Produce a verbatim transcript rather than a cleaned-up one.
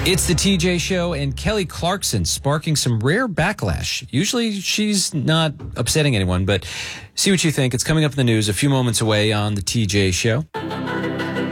It's the T J Show, and Kelly Clarkson sparking some rare backlash. Usually she's not upsetting anyone, but see what you think. It's coming up in the news a few moments away on the T J Show.